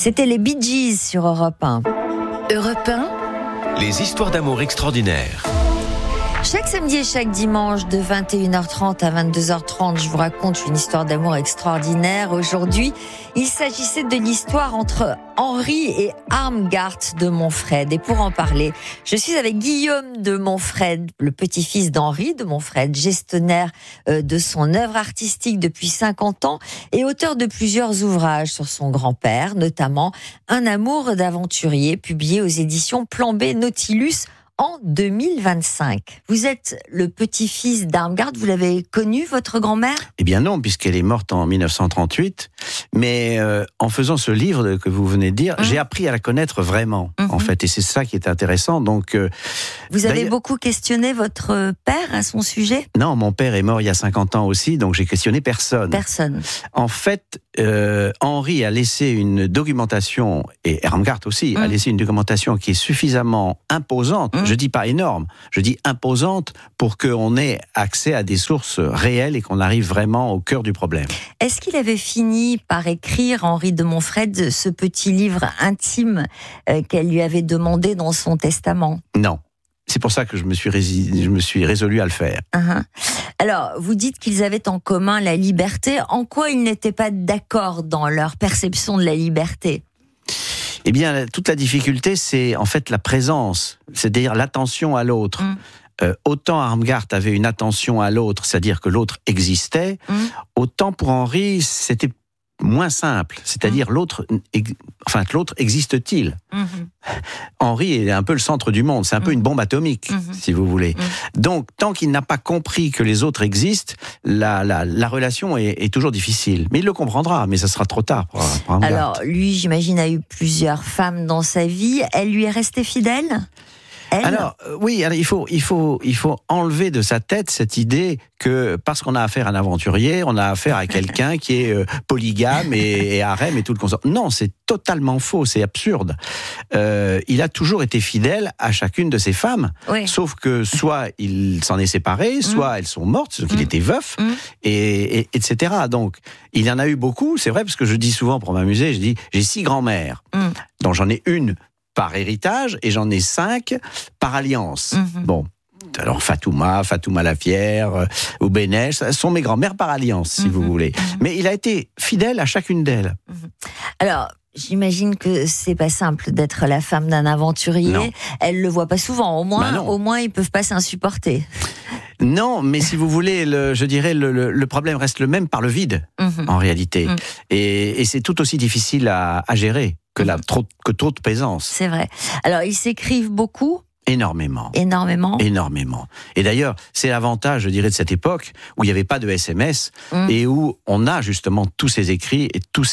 C'était les Bee Gees sur Europe 1. Europe 1. Les histoires d'amour extraordinaires. Chaque samedi et chaque dimanche de 21h30 à 22h30, je vous raconte une histoire d'amour extraordinaire. Aujourd'hui, il s'agissait de l'histoire entre Henri et Armgarth de Montfred. Et pour en parler, je suis avec Guillaume de Montfred, le petit-fils d'Henri de Montfred, gestionnaire de son œuvre artistique depuis 50 ans et auteur de plusieurs ouvrages sur son grand-père, notamment Un amour d'aventurier, publié aux éditions Plan B Nautilus en 2025. Vous êtes le petit-fils d'Armgarth, vous l'avez connu, votre grand-mère ? Eh bien non, puisqu'elle est morte en 1938. Mais en faisant ce livre que vous venez de dire, j'ai appris à la connaître vraiment, en fait. Et c'est ça qui est intéressant. Donc, vous avez beaucoup questionné votre père à son sujet ? Non, mon père est mort il y a 50 ans aussi, donc j'ai questionné personne. Personne. En fait, Henri a laissé une documentation, et Armgarth aussi, a laissé une documentation qui est suffisamment imposante. Je dis pas énorme, je dis imposante pour qu'on ait accès à des sources réelles et qu'on arrive vraiment au cœur du problème. Est-ce qu'il avait fini par écrire, Henri de Montfred, ce petit livre intime qu'elle lui avait demandé dans son testament ? Non. C'est pour ça que je me suis résolu à le faire. Alors, vous dites qu'ils avaient en commun la liberté. En quoi ils n'étaient pas d'accord dans leur perception de la liberté ? Eh bien, toute la difficulté, c'est en fait la présence, c'est-à-dire l'attention à l'autre. Autant Armgarth avait une attention à l'autre, c'est-à-dire que l'autre existait, autant pour Henri, c'était moins simple, c'est-à-dire l'autre existe-t-il ? Henri est un peu le centre du monde, c'est un peu une bombe atomique, si vous voulez. Donc, tant qu'il n'a pas compris que les autres existent, la relation est toujours difficile. Mais il le comprendra, mais ça sera trop tard pour Armgarth. Alors, lui, j'imagine, a eu plusieurs femmes dans sa vie. Elle lui est restée fidèle ? Alors, oui, il faut enlever de sa tête cette idée que parce qu'on a affaire à un aventurier, on a affaire à quelqu'un qui est polygame et harem et tout le consort. Non, c'est totalement faux, c'est absurde. Il a toujours été fidèle à chacune de ses femmes, sauf que soit il s'en est séparé, soit elles sont mortes, sauf qu'il était veuf, et etc. Donc, il y en a eu beaucoup, c'est vrai, parce que je dis souvent pour m'amuser, je dis, j'ai 6 grands-mères, dont j'en ai une par héritage, et j'en ai 5 par alliance. Bon, alors Fatouma Lafière, ou Bénèche, ce sont mes grands-mères par alliance, si vous voulez. Mais il a été fidèle à chacune d'elles. Alors, j'imagine que c'est pas simple d'être la femme d'un aventurier. Non. Elle le voit pas souvent. Au moins, ils peuvent pas s'insupporter. Non, mais si vous voulez, je dirais, le problème reste le même par le vide, en réalité. Et c'est tout aussi difficile à gérer que trop de présence. C'est vrai. Alors, ils s'écrivent beaucoup ? Énormément. Et d'ailleurs, c'est l'avantage, je dirais, de cette époque où il n'y avait pas de SMS et où on a justement tous ces écrits et toutes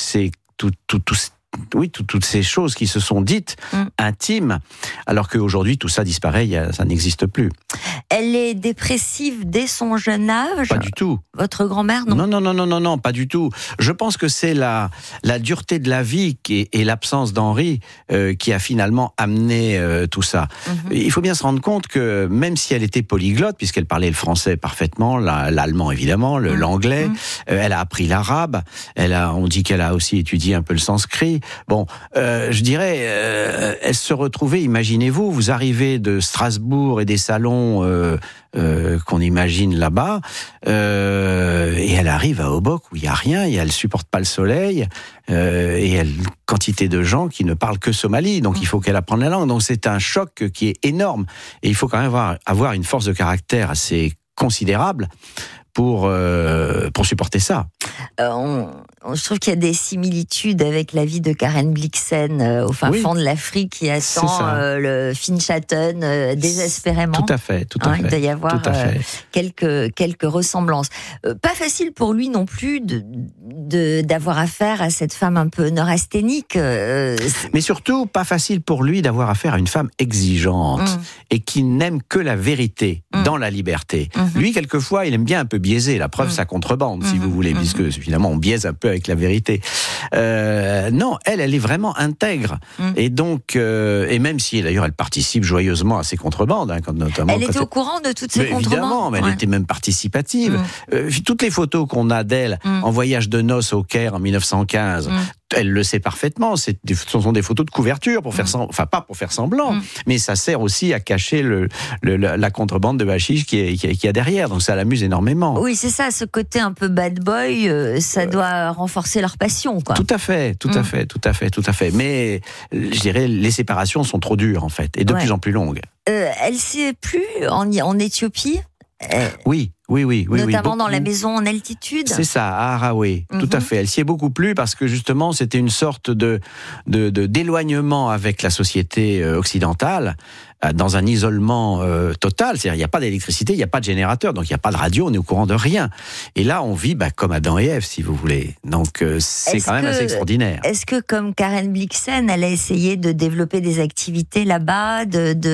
ces choses qui se sont dites intimes, alors qu'aujourd'hui tout ça disparaît, ça n'existe plus. Elle est dépressive dès son jeune âge ? Pas du tout. Votre grand-mère, non ? Non, pas du tout. Je pense que c'est la dureté de la vie et l'absence d'Henri qui a finalement amené tout ça. Il faut bien se rendre compte que même si elle était polyglotte, puisqu'elle parlait le français parfaitement, l'allemand évidemment, l'anglais, elle a appris l'arabe, on dit qu'elle a aussi étudié un peu le sanskrit. Bon, je dirais, elle se retrouvait, imaginez-vous, vous arrivez de Strasbourg et des salons qu'on imagine là-bas, et elle arrive à Obock où il n'y a rien, et elle supporte pas le soleil, et elle quantité de gens qui ne parlent que somali, donc il faut qu'elle apprenne la langue. Donc c'est un choc qui est énorme, et il faut quand même avoir une force de caractère assez considérable pour supporter ça. Je trouve qu'il y a des similitudes avec la vie de Karen Blixen au fin fond de l'Afrique qui attend le Finchaten désespérément. Tout à fait. Il doit y avoir quelques ressemblances. Pas facile pour lui non plus d'avoir affaire à cette femme un peu neurasthénique. Mais surtout, pas facile pour lui d'avoir affaire à une femme exigeante et qui n'aime que la vérité dans la liberté. Lui, quelquefois, il aime bien un peu biaiser. La preuve, sa contrebande, si vous voulez, puisque finalement, on biaise un peu avec la vérité. Non, elle est vraiment intègre. Et donc, et même si d'ailleurs elle participe joyeusement à ces contrebandes, notamment. Elle était au courant de toutes ces contrebandes. Évidemment, mais elle était même participative. Toutes les photos qu'on a d'elle en voyage de noces au Caire en 1915, Elle le sait parfaitement. Ce sont des photos de couverture pour faire enfin pas pour faire semblant, mais ça sert aussi à cacher la contrebande de hashish qu'il y a derrière. Donc ça l'amuse énormément. Oui, c'est ça, ce côté un peu bad boy, ça doit renforcer leur passion, quoi. Tout à fait. Mais je dirais les séparations sont trop dures en fait et de plus en plus longues. Elle s'est plus en Éthiopie. Oui. Notamment dans la maison en altitude. C'est ça, à Harawé, tout à fait. Elle s'y est beaucoup plu parce que justement, c'était une sorte d'éloignement avec la société occidentale, dans un isolement total. C'est-à-dire, il n'y a pas d'électricité, il n'y a pas de générateur, donc il n'y a pas de radio, on est au courant de rien. Et là, on vit comme Adam et Ève, si vous voulez. Donc, c'est quand même assez extraordinaire. Est-ce que, comme Karen Blixen, elle a essayé de développer des activités là-bas,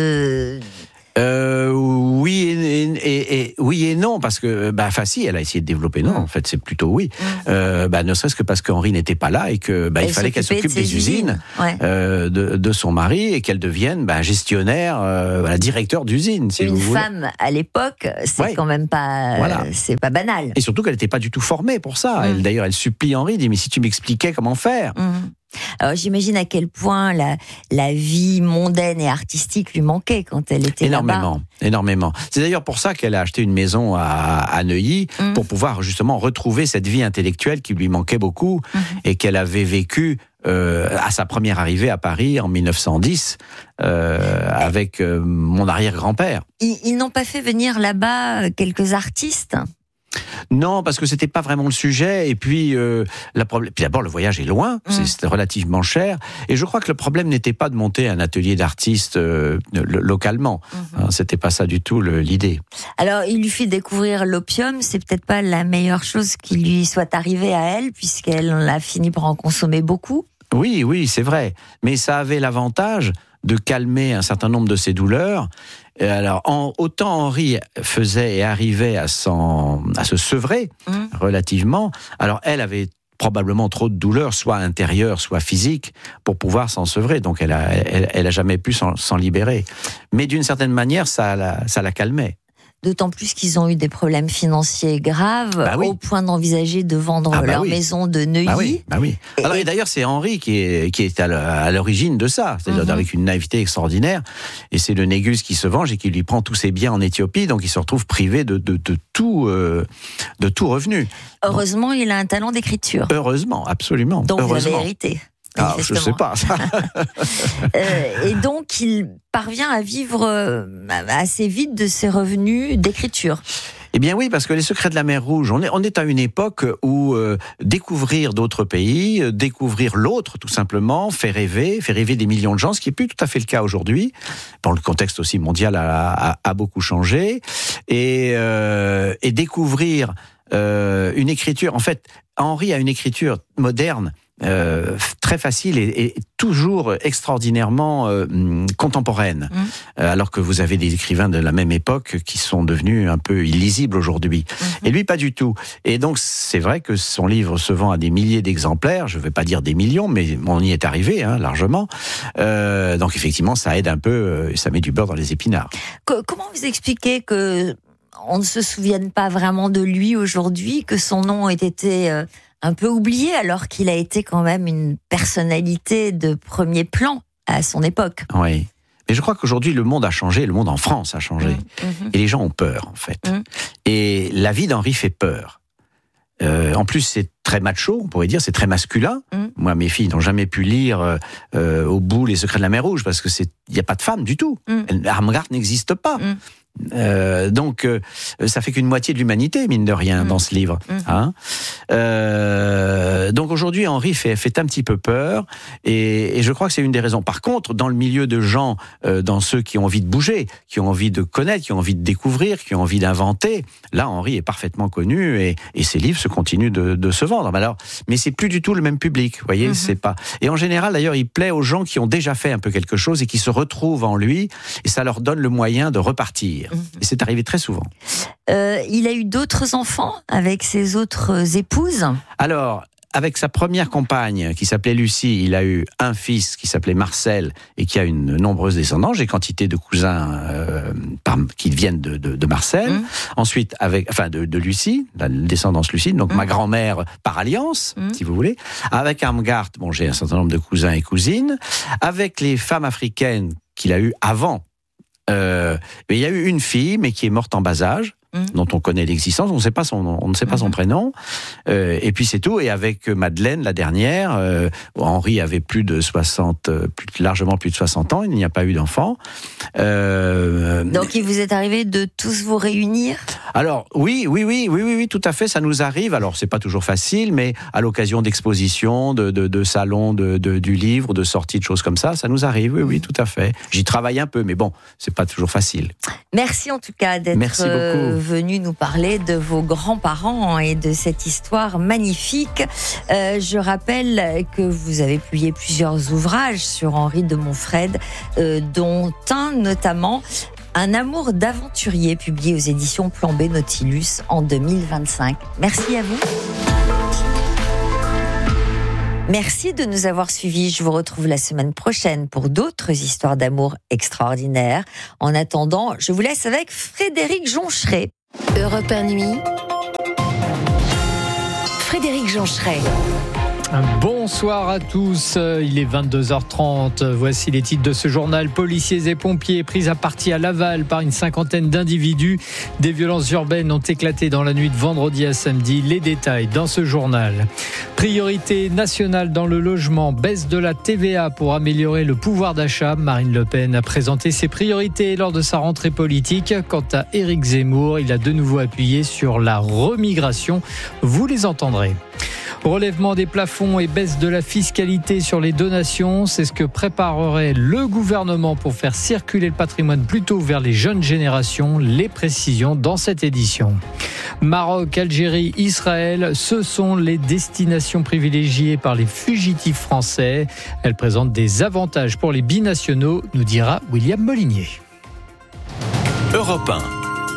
oui et non, parce que si, elle a essayé de développer. Non, en fait, c'est plutôt oui. Ne serait-ce que parce qu'Henri n'était pas là et que il fallait qu'elle s'occupe des usines de son mari et qu'elle devienne gestionnaire, directeur d'usine. Si une vous voulez. Femme à l'époque, c'est quand même pas, c'est pas banal. Et surtout qu'elle n'était pas du tout formée pour ça. D'ailleurs, elle supplie Henri, dit mais si tu m'expliquais comment faire. Alors j'imagine à quel point la vie mondaine et artistique lui manquait quand elle était là-bas. Énormément. C'est d'ailleurs pour ça qu'elle a acheté une maison à Neuilly, pour pouvoir justement retrouver cette vie intellectuelle qui lui manquait beaucoup et qu'elle avait vécue à sa première arrivée à Paris en 1910 avec mon arrière-grand-père. Ils n'ont pas fait venir là-bas quelques artistes ? Non, parce que c'était pas vraiment le sujet. Et puis, puis d'abord, le voyage est loin, c'était relativement cher. Et je crois que le problème n'était pas de monter un atelier d'artistes localement. C'était pas ça du tout l'idée. Alors, il lui fait découvrir l'opium. C'est peut-être pas la meilleure chose qui lui soit arrivée à elle, puisqu'elle a fini par en consommer beaucoup. Oui, c'est vrai. Mais ça avait l'avantage de calmer un certain nombre de ses douleurs. Alors, autant Henri faisait et arrivait à se sevrer relativement, alors elle avait probablement trop de douleurs, soit intérieures, soit physiques, pour pouvoir s'en sevrer. Donc, elle a jamais pu s'en libérer. Mais d'une certaine manière, ça la calmait. D'autant plus qu'ils ont eu des problèmes financiers graves, au point d'envisager de vendre leur maison de Neuilly. Oui. Alors, et d'ailleurs, c'est Henri qui est à l'origine de ça, c'est-à-dire avec une naïveté extraordinaire. Et c'est le Négus qui se venge et qui lui prend tous ses biens en Éthiopie, donc il se retrouve privé de tout revenu. Heureusement, il a un talent d'écriture. Heureusement, absolument. Donc vous heureusement. avez hérité. Je ne sais pas. Et donc, il parvient à vivre assez vite de ses revenus d'écriture. Eh bien oui, parce que les secrets de la mer Rouge, on est à une époque où découvrir d'autres pays, découvrir l'autre tout simplement, fait rêver des millions de gens, ce qui n'est plus tout à fait le cas aujourd'hui. Bon, le contexte aussi mondial a beaucoup changé. Et découvrir une écriture, en fait, Henri a une écriture moderne, très facile et toujours extraordinairement contemporaine, alors que vous avez des écrivains de la même époque qui sont devenus un peu illisibles aujourd'hui. Et lui, pas du tout. Et donc, c'est vrai que son livre se vend à des milliers d'exemplaires, je ne vais pas dire des millions, mais on y est arrivé largement. Donc, effectivement, ça aide un peu, ça met du beurre dans les épinards. Comment vous expliquez que on ne se souvienne pas vraiment de lui aujourd'hui, que son nom ait été un peu oublié, alors qu'il a été quand même une personnalité de premier plan à son époque. Oui. Mais je crois qu'aujourd'hui, le monde a changé, le monde en France a changé. Et les gens ont peur, en fait. Et la vie d'Henri fait peur. En plus, c'est très macho, on pourrait dire, c'est très masculin. Moi, mes filles n'ont jamais pu lire au bout Les secrets de la mer Rouge, parce que il n'y a pas de femme du tout. Armgard n'existe pas. Donc, ça fait qu'une moitié de l'humanité, mine de rien, dans ce livre. Donc aujourd'hui, Henri fait un petit peu peur, et je crois que c'est une des raisons. Par contre, dans le milieu de gens, dans ceux qui ont envie de bouger, qui ont envie de connaître, qui ont envie de découvrir, qui ont envie d'inventer, là, Henri est parfaitement connu, et ses livres se continuent de se vendre. Mais c'est plus du tout le même public, vous voyez, c'est pas. Et en général, d'ailleurs, il plaît aux gens qui ont déjà fait un peu quelque chose et qui se retrouvent en lui, et ça leur donne le moyen de repartir. Et c'est arrivé très souvent. Il a eu d'autres enfants avec ses autres épouses ? Alors, avec sa première compagne, qui s'appelait Lucie, il a eu un fils qui s'appelait Marcel et qui a une nombreuse descendance. J'ai quantité de cousins qui viennent de Marcel. Ensuite, de Lucie, la descendance Lucie, donc ma grand-mère par alliance, si vous voulez. Avec Armgard, j'ai un certain nombre de cousins et cousines. Avec les femmes africaines qu'il a eues avant, mais il y a eu une fille, mais qui est morte en bas âge, dont on connaît l'existence, on ne sait pas son prénom, et puis c'est tout. Et avec Madeleine, la dernière, Henri avait largement plus de 60 ans, il n'y a pas eu d'enfant. Donc il vous est arrivé de tous vous réunir ? Alors oui, tout à fait, ça nous arrive. Alors c'est pas toujours facile, mais à l'occasion d'expositions, de salons, du livre, de sorties, de choses comme ça nous arrive, oui, tout à fait. J'y travaille un peu, mais bon, c'est pas toujours facile. Merci en tout cas d'être venu nous parler de vos grands-parents et de cette histoire magnifique. Je rappelle que vous avez publié plusieurs ouvrages sur Henri de Montfred, dont un notamment Un amour d'aventurier, publié aux éditions Plan B Nautilus en 2025. Merci à vous. Merci de nous avoir suivis. Je vous retrouve la semaine prochaine pour d'autres histoires d'amour extraordinaires. En attendant, je vous laisse avec Frédéric Joncheret. Europe 1 Nuit. Frédéric Joncheret. Bonsoir à tous, il est 22h30. Voici les titres de ce journal. Policiers et pompiers pris à partie à Laval par une cinquantaine d'individus. Des violences urbaines ont éclaté dans la nuit de vendredi à samedi. Les détails dans ce journal. Priorité nationale dans le logement, baisse de la TVA pour améliorer le pouvoir d'achat. Marine Le Pen a présenté ses priorités lors de sa rentrée politique. Quant à Éric Zemmour, il a de nouveau appuyé sur la remigration. Vous les entendrez. Relèvement des plafonds et baisse de la fiscalité sur les donations, c'est ce que préparerait le gouvernement pour faire circuler le patrimoine plutôt vers les jeunes générations. Les précisions dans cette édition. Maroc, Algérie, Israël, ce sont les destinations privilégiées par les fugitifs français. Elles présentent des avantages pour les binationaux, nous dira William Molinier. Europe 1.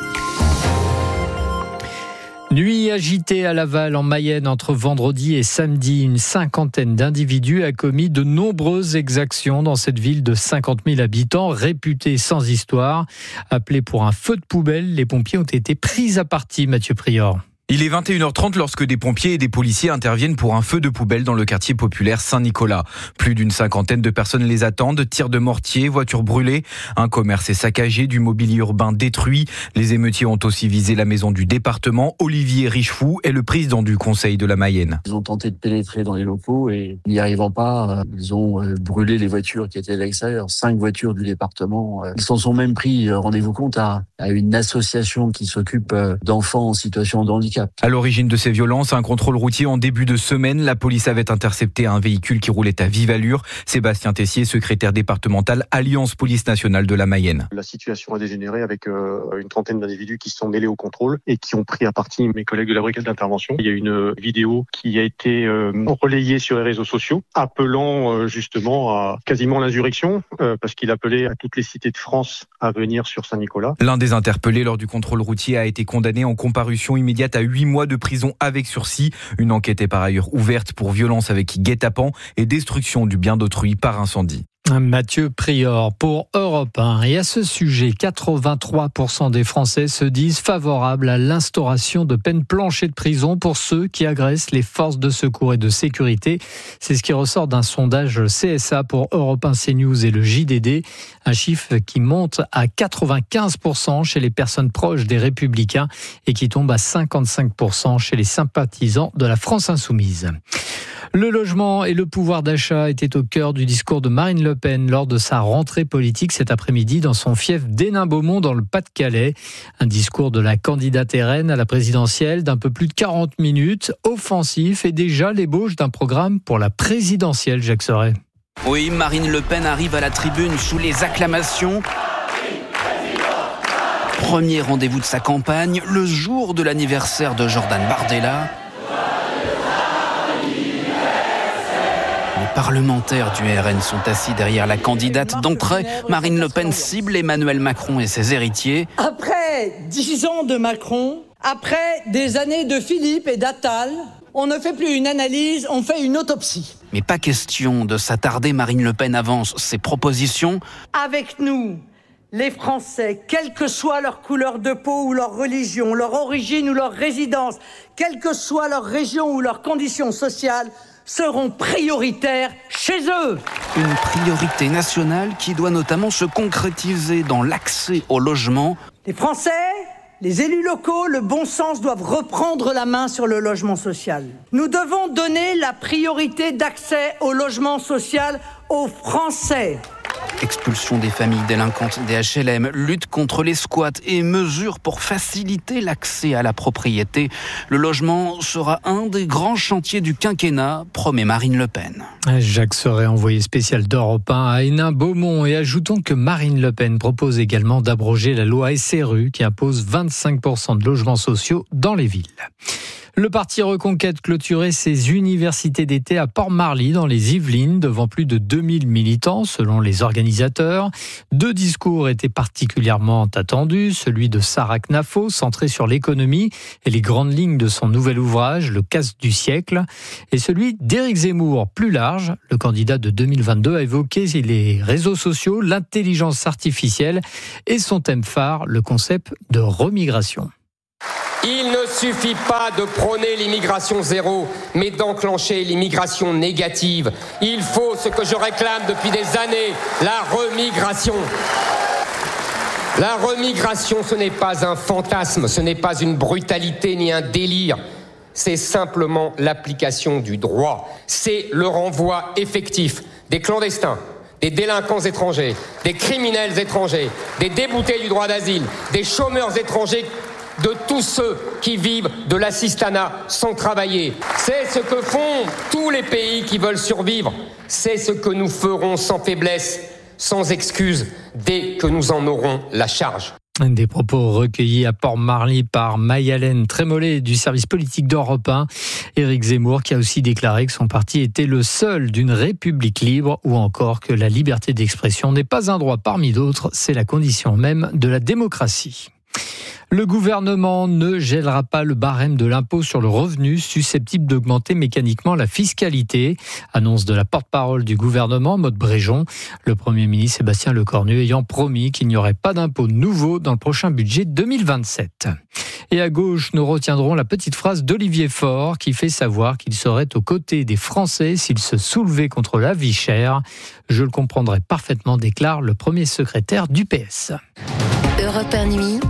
Nuit agitée à Laval en Mayenne entre vendredi et samedi. Une cinquantaine d'individus a commis de nombreuses exactions dans cette ville de 50 000 habitants, réputée sans histoire. Appelés pour un feu de poubelle, les pompiers ont été pris à partie, Mathieu Prior. Il est 21h30 lorsque des pompiers et des policiers interviennent pour un feu de poubelle dans le quartier populaire Saint-Nicolas. Plus d'une cinquantaine de personnes les attendent, tirs de mortier, voitures brûlées. Un commerce est saccagé, du mobilier urbain détruit. Les émeutiers ont aussi visé la maison du département. Olivier Richefou est le président du conseil de la Mayenne. Ils ont tenté de pénétrer dans les locaux et n'y arrivant pas, ils ont brûlé les voitures qui étaient à l'extérieur. 5 voitures du département. Ils s'en sont même pris, rendez-vous compte, à une association qui s'occupe d'enfants en situation de handicap. À l'origine de ces violences, un contrôle routier en début de semaine. La police avait intercepté un véhicule qui roulait à vive allure. Sébastien Tessier, secrétaire départemental Alliance Police Nationale de la Mayenne. La situation a dégénéré avec une trentaine d'individus qui se sont mêlés au contrôle et qui ont pris à partie mes collègues de la brigade d'intervention. Il y a une vidéo qui a été relayée sur les réseaux sociaux, appelant justement à quasiment l'insurrection, parce qu'il appelait à toutes les cités de France à venir sur Saint-Nicolas. L'un des interpellés lors du contrôle routier a été condamné en comparution immédiate à 8 mois de prison avec sursis. Une enquête est par ailleurs ouverte pour violence avec guet-apens et destruction du bien d'autrui par incendie. Mathieu Prior pour Europe 1. Et à ce sujet, 83% des Français se disent favorables à l'instauration de peines planchées de prison pour ceux qui agressent les forces de secours et de sécurité. C'est ce qui ressort d'un sondage CSA pour Europe 1 CNews et le JDD. Un chiffre qui monte à 95% chez les personnes proches des Républicains et qui tombe à 55% chez les sympathisants de la France Insoumise. Le logement et le pouvoir d'achat étaient au cœur du discours de Marine Le Pen lors de sa rentrée politique cet après-midi dans son fief d'Hénin-Beaumont dans le Pas-de-Calais. Un discours de la candidate RN à la présidentielle d'un peu plus de 40 minutes, offensif et déjà l'ébauche d'un programme pour la présidentielle, Jacques Serret. Oui, Marine Le Pen arrive à la tribune sous les acclamations. Premier rendez-vous de sa campagne, le jour de l'anniversaire de Jordan Bardella. Les parlementaires du RN sont assis derrière la candidate d'entrée. Marine Le Pen cible Emmanuel Macron et ses héritiers. Après 10 ans de Macron, après des années de Philippe et d'Attal, On ne fait plus une analyse, on fait une autopsie. Mais pas question de s'attarder, Marine Le Pen avance ses propositions. Avec nous, les Français, quelle que soit leur couleur de peau ou leur religion, leur origine ou leur résidence, quelle que soit leur région ou leur condition sociale, seront prioritaires chez eux. Une priorité nationale qui doit notamment se concrétiser dans l'accès au logement. Les Français, les élus locaux, le bon sens doivent reprendre la main sur le logement social. Nous devons donner la priorité d'accès au logement social aux Français. Expulsion des familles délinquantes des HLM, lutte contre les squats et mesures pour faciliter l'accès à la propriété. Le logement sera un des grands chantiers du quinquennat, promet Marine Le Pen. Jacques Serret, envoyé spécial d'Europe 1 à Hénin-Beaumont. Et ajoutons que Marine Le Pen propose également d'abroger la loi SRU qui impose 25% de logements sociaux dans les villes. Le parti Reconquête clôturait ses universités d'été à Port-Marly dans les Yvelines devant plus de 2000 militants selon les organisateurs. 2 discours étaient particulièrement attendus, celui de Sarah Knafo centré sur l'économie et les grandes lignes de son nouvel ouvrage Le casse du siècle et celui d'Éric Zemmour plus large. Le candidat de 2022 a évoqué les réseaux sociaux, l'intelligence artificielle et son thème phare, le concept de remigration. Il ne suffit pas de prôner l'immigration zéro, mais d'enclencher l'immigration négative. Il faut ce que je réclame depuis des années, la remigration. La remigration, ce n'est pas un fantasme, ce n'est pas une brutalité ni un délire. C'est simplement l'application du droit. C'est le renvoi effectif des clandestins, des délinquants étrangers, des criminels étrangers, des déboutés du droit d'asile, des chômeurs étrangers, de tous ceux qui vivent de l'assistanat sans travailler. C'est ce que font tous les pays qui veulent survivre. C'est ce que nous ferons sans faiblesse, sans excuse, dès que nous en aurons la charge. Des propos recueillis à Port-Marly par Maï-Hélène Trémollet du service politique d'Europe 1. Éric Zemmour qui a aussi déclaré que son parti était le seul d'une république libre ou encore que la liberté d'expression n'est pas un droit parmi d'autres, c'est la condition même de la démocratie. Le gouvernement ne gèlera pas le barème de l'impôt sur le revenu susceptible d'augmenter mécaniquement la fiscalité. Annonce de la porte-parole du gouvernement, Maud Bréjon. Le Premier ministre Sébastien Lecornu ayant promis qu'il n'y aurait pas d'impôt nouveau dans le prochain budget 2027. Et à gauche, nous retiendrons la petite phrase d'Olivier Faure qui fait savoir qu'il serait aux côtés des Français s'ils se soulevaient contre la vie chère. Je le comprendrai parfaitement, déclare le premier secrétaire du PS. Europe 1 Nuit,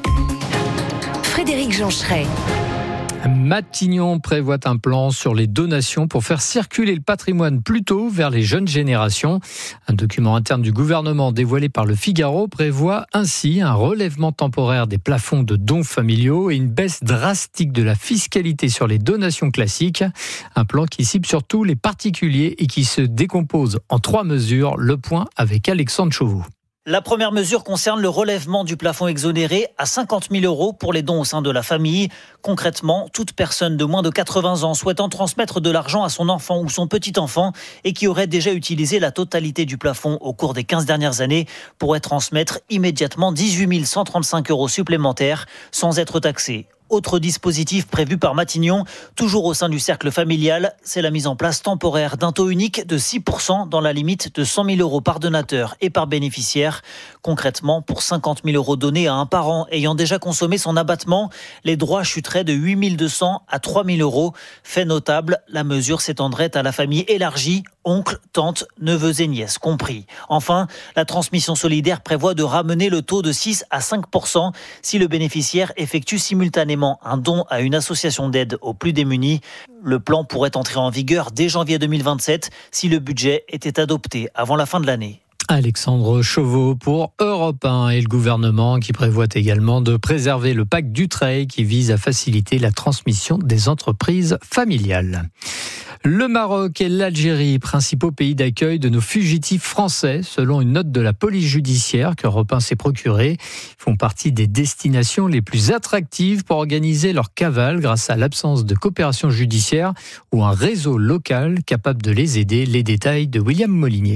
Frédéric Joncheret. Matignon prévoit un plan sur les donations pour faire circuler le patrimoine plus tôt vers les jeunes générations. Un document interne du gouvernement dévoilé par le Figaro prévoit ainsi un relèvement temporaire des plafonds de dons familiaux et une baisse drastique de la fiscalité sur les donations classiques. Un plan qui cible surtout les particuliers et qui se décompose en 3 mesures. Le point avec Alexandre Chauveau. La première mesure concerne le relèvement du plafond exonéré à 50 000 € pour les dons au sein de la famille. Concrètement, toute personne de moins de 80 ans souhaitant transmettre de l'argent à son enfant ou son petit-enfant et qui aurait déjà utilisé la totalité du plafond au cours des 15 dernières années pourrait transmettre immédiatement 18 135 € supplémentaires sans être taxé. Autre dispositif prévu par Matignon, toujours au sein du cercle familial, c'est la mise en place temporaire d'un taux unique de 6% dans la limite de 100 000 € par donateur et par bénéficiaire. Concrètement, pour 50 000 € donnés à un parent ayant déjà consommé son abattement, les droits chuteraient de 8 200 à 3 000 €. Fait notable, la mesure s'étendrait à la famille élargie, oncles, tantes, neveux et nièces compris. Enfin, la transmission solidaire prévoit de ramener le taux de 6 à 5% si le bénéficiaire effectue simultanément un don à une association d'aide aux plus démunis. Le plan pourrait entrer en vigueur dès janvier 2027 si le budget était adopté avant la fin de l'année. Alexandre Chauveau pour Europe 1 et le gouvernement qui prévoit également de préserver le pacte Dutreil qui vise à faciliter la transmission des entreprises familiales. Le Maroc et l'Algérie, principaux pays d'accueil de nos fugitifs français, selon une note de la police judiciaire qu'Europe 1 s'est procurée, font partie des destinations les plus attractives pour organiser leur cavale grâce à l'absence de coopération judiciaire ou un réseau local capable de les aider. Les détails de William Molinier.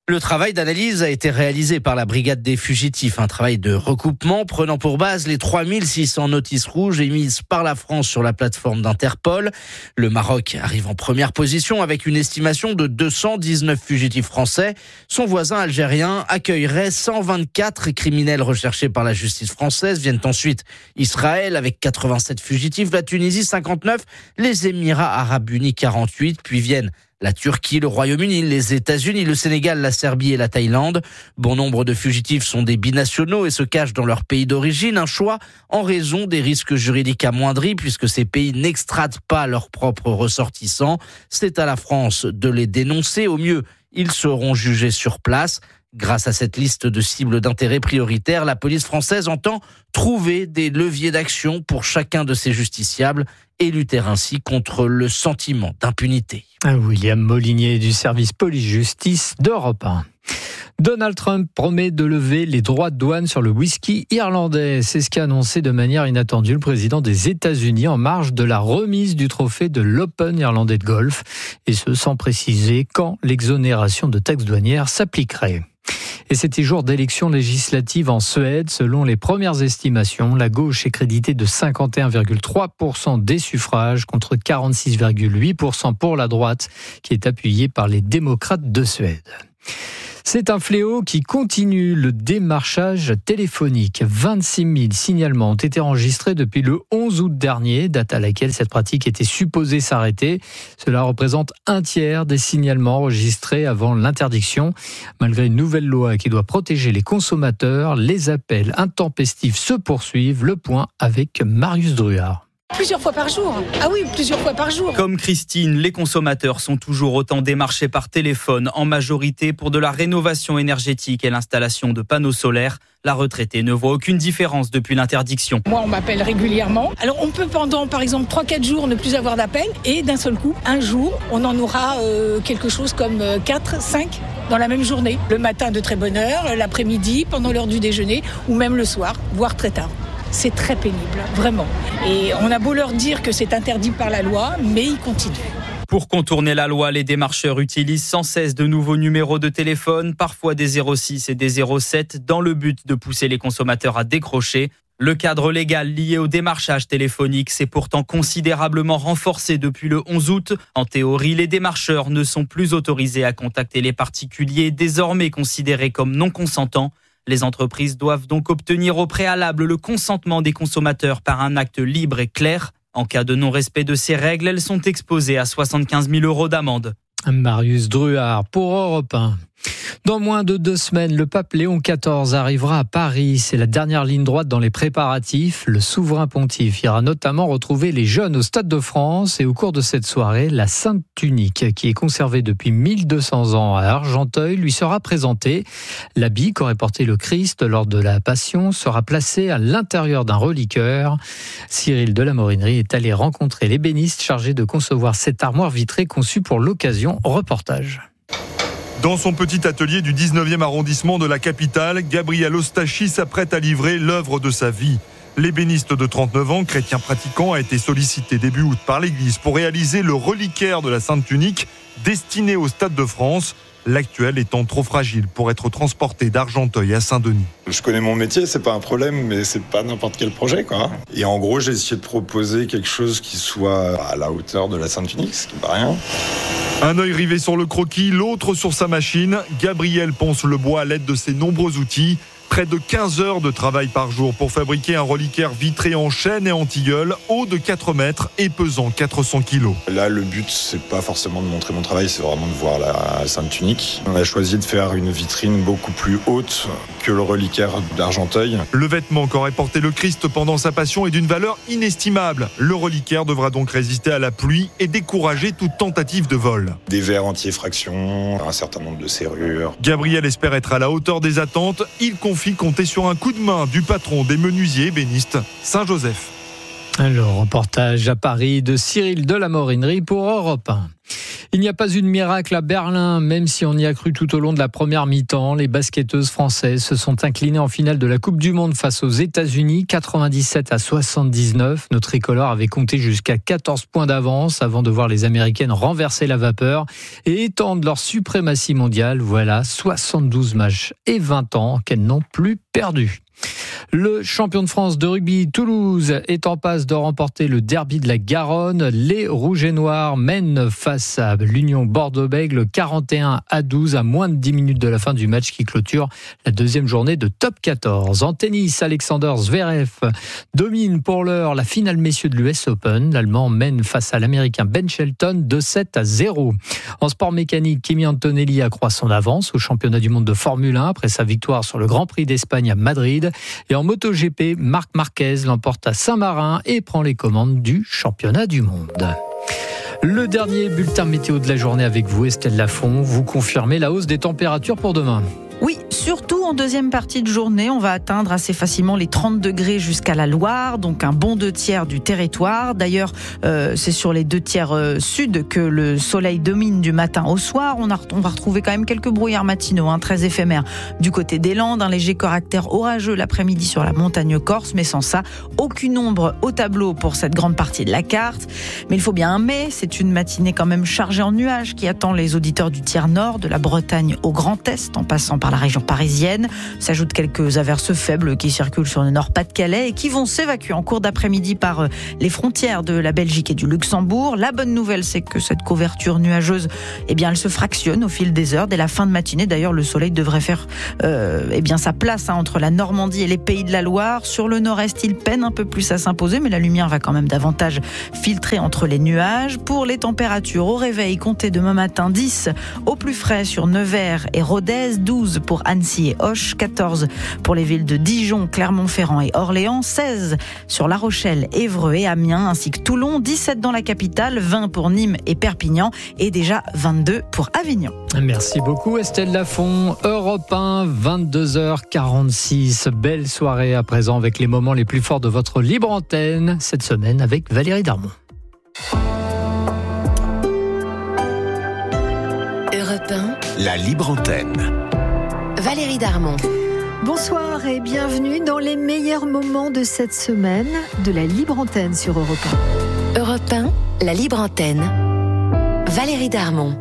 Le travail d'analyse a été réalisé par la brigade des fugitifs, un travail de recoupement prenant pour base les 3600 notices rouges émises par la France sur la plateforme d'Interpol. Le Maroc arrive en première position avec une estimation de 219 fugitifs français. Son voisin algérien accueillerait 124 criminels recherchés par la justice française. Viennent ensuite Israël avec 87 fugitifs, la Tunisie 59, les Émirats arabes unis 48, puis viennent la Turquie, le Royaume-Uni, les États-Unis, le Sénégal, la Serbie et la Thaïlande. Bon nombre de fugitifs sont des binationaux et se cachent dans leur pays d'origine. Un choix en raison des risques juridiques amoindris puisque ces pays n'extradent pas leurs propres ressortissants. C'est à la France de les dénoncer. Au mieux, ils seront jugés sur place. Grâce à cette liste de cibles d'intérêt prioritaires, la police française entend trouver des leviers d'action pour chacun de ces justiciables et lutter ainsi contre le sentiment d'impunité. William Molinier du service police-justice d'Europe 1. Donald Trump promet de lever les droits de douane sur le whisky irlandais. C'est ce qu'a annoncé de manière inattendue le président des États-Unis en marge de la remise du trophée de l'Open irlandais de golf. Et ce, sans préciser quand l'exonération de taxes douanières s'appliquerait. Et c'était jour d'élection législative en Suède. Selon les premières estimations, la gauche est créditée de 51,3% des suffrages contre 46,8% pour la droite, qui est appuyée par les démocrates de Suède. C'est un fléau qui continue, le démarchage téléphonique. 26 000 signalements ont été enregistrés depuis le 11 août dernier, date à laquelle cette pratique était supposée s'arrêter. Cela représente un tiers des signalements enregistrés avant l'interdiction. Malgré une nouvelle loi qui doit protéger les consommateurs, les appels intempestifs se poursuivent. Le point avec Marius Druard. Plusieurs fois par jour. Ah oui, plusieurs fois par jour. Comme Christine, les consommateurs sont toujours autant démarchés par téléphone, en majorité pour de la rénovation énergétique et l'installation de panneaux solaires. La retraitée ne voit aucune différence depuis l'interdiction. Moi, on m'appelle régulièrement. Alors, on peut pendant, par exemple, 3-4 jours ne plus avoir d'appel. Et d'un seul coup, un jour, on en aura quelque chose comme 4, 5 dans la même journée. Le matin de très bonne heure, l'après-midi, pendant l'heure du déjeuner, ou même le soir, voire très tard. C'est très pénible, vraiment. Et on a beau leur dire que c'est interdit par la loi, mais ils continuent. Pour contourner la loi, les démarcheurs utilisent sans cesse de nouveaux numéros de téléphone, parfois des 06 et des 07, dans le but de pousser les consommateurs à décrocher. Le cadre légal lié au démarchage téléphonique s'est pourtant considérablement renforcé depuis le 11 août. En théorie, les démarcheurs ne sont plus autorisés à contacter les particuliers, désormais considérés comme non consentants. Les entreprises doivent donc obtenir au préalable le consentement des consommateurs par un acte libre et clair. En cas de non-respect de ces règles, elles sont exposées à 75 000 € d'amende. Marius Druard pour Europe 1. Dans moins de 2 semaines, le pape Léon XIV arrivera à Paris. C'est la dernière ligne droite dans les préparatifs. Le souverain pontife ira notamment retrouver les jeunes au Stade de France. Et au cours de cette soirée, la Sainte Tunique, qui est conservée depuis 1200 ans à Argenteuil, lui sera présentée. L'habit qu'aurait porté le Christ lors de la Passion sera placé à l'intérieur d'un reliquaire. Cyril de la Morinerie est allé rencontrer l'ébéniste chargé de concevoir cette armoire vitrée conçue pour l'occasion. Reportage. Dans son petit atelier du 19e arrondissement de la capitale, Gabriel Ostachi s'apprête à livrer l'œuvre de sa vie. L'ébéniste de 39 ans, chrétien pratiquant, a été sollicité début août par l'Église pour réaliser le reliquaire de la Sainte Tunique destiné au Stade de France, l'actuel étant trop fragile pour être transporté d'Argenteuil à Saint-Denis. Je connais mon métier, c'est pas un problème, mais c'est pas n'importe quel projet, quoi. Et en gros, j'ai essayé de proposer quelque chose qui soit à la hauteur de la Sainte Tunique, ce qui n'est pas rien. Un œil rivé sur le croquis, l'autre sur sa machine. Gabriel ponce le bois à l'aide de ses nombreux outils. Près de 15 heures de travail par jour pour fabriquer un reliquaire vitré en chêne et en tilleul, haut de 4 mètres et pesant 400 kilos. Là, le but, c'est pas forcément de montrer mon travail, c'est vraiment de voir la Sainte Tunique. On a choisi de faire une vitrine beaucoup plus haute que le reliquaire d'Argenteuil. Le vêtement qu'aurait porté le Christ pendant sa passion est d'une valeur inestimable. Le reliquaire devra donc résister à la pluie et décourager toute tentative de vol. Des verres anti-effraction, un certain nombre de serrures. Gabriel espère être à la hauteur des attentes. Il confie compter sur un coup de main du patron des menuisiers ébénistes, Saint-Joseph. Le reportage à Paris de Cyril de la Morinerie pour Europe 1. Il n'y a pas eu de miracle à Berlin, même si on y a cru tout au long de la première mi-temps. Les basketteuses françaises se sont inclinées en finale de la Coupe du Monde face aux États-Unis, 97-79. Nos tricolores avaient compté jusqu'à 14 points d'avance avant de voir les Américaines renverser la vapeur et étendre leur suprématie mondiale. Voilà 72 matchs et 20 ans qu'elles n'ont plus perdu. Le champion de France de rugby, Toulouse, est en passe de remporter le derby de la Garonne. Les Rouges et Noirs mènent face à l'Union Bordeaux-Bègles 41-12 à moins de 10 minutes de la fin du match qui clôture la deuxième journée de top 14. En tennis, Alexander Zverev domine pour l'heure la finale messieurs de l'US Open. L'Allemand mène face à l'Américain Ben Shelton 2-7-0. En sport mécanique, Kimi Antonelli accroît son avance au championnat du monde de Formule 1 après sa victoire sur le Grand Prix d'Espagne à Madrid. Et en MotoGP, Marc Marquez l'emporte à Saint-Marin et prend les commandes du championnat du monde. Le dernier bulletin météo de la journée avec vous, Estelle Lafont. Vous confirmez la hausse des températures pour demain? Oui, surtout en deuxième partie de journée, on va atteindre assez facilement les 30 degrés jusqu'à la Loire, donc un bon 2/3 du territoire. D'ailleurs, c'est sur les 2/3 sud que le soleil domine du matin au soir. On va retrouver quand même quelques brouillards matinaux, très éphémères, du côté des Landes. Un léger caractère orageux l'après-midi sur la montagne corse, mais sans ça, aucune ombre au tableau pour cette grande partie de la carte. Mais il faut bien un mais, c'est une matinée quand même chargée en nuages qui attend les auditeurs du tiers nord, de la Bretagne au Grand Est, en passant par la région parisienne. S'ajoutent quelques averses faibles qui circulent sur le Nord-Pas-de-Calais et qui vont s'évacuer en cours d'après-midi par les frontières de la Belgique et du Luxembourg. La bonne nouvelle, c'est que cette couverture nuageuse, elle se fractionne au fil des heures. Dès la fin de matinée, d'ailleurs, le soleil devrait faire sa place entre la Normandie et les Pays de la Loire. Sur le nord-est, il peine un peu plus à s'imposer, mais la lumière va quand même davantage filtrer entre les nuages. Pour les températures, au réveil, comptez demain matin 10 au plus frais sur Nevers et Rodez, 12 pour Annecy et Auch, 14 pour les villes de Dijon, Clermont-Ferrand et Orléans, 16 sur La Rochelle, Évreux et Amiens, ainsi que Toulon, 17 dans la capitale, 20 pour Nîmes et Perpignan et déjà 22 pour Avignon. Merci beaucoup Estelle Lafont. Europe 1, 22h46. Belle soirée à présent avec les moments les plus forts de votre libre antenne cette semaine avec Valérie Darmon. Europe 1, la libre antenne. Valérie Darmon. Bonsoir et bienvenue dans les meilleurs moments de cette semaine de la libre antenne sur Europe 1. Europe 1, la libre antenne. Valérie Darmon.